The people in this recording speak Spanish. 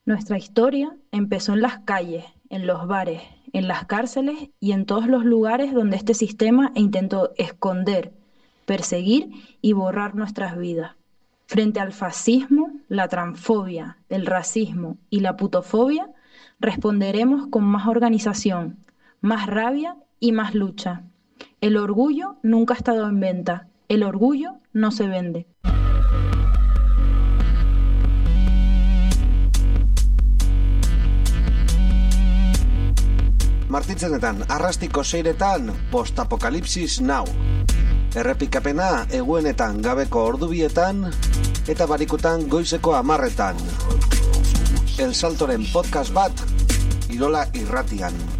Nuestra historia empezó en las calles, en los bares, en las cárceles y en todos los lugares donde este sistema intentó esconder, perseguir y borrar nuestras vidas. Frente al fascismo, la transfobia, el racismo y la putofobia, responderemos con más organización, más rabia y más lucha. El orgullo nunca ha estado en venta, el orgullo no se vende. Martitzenetan, arrastiko seiretan, postapokalipsis now. Errepikapena eguenetan gabeko ordubietan, eta barikutan goizeko 10:00. El Saltoren podcast bat, Irola irratian.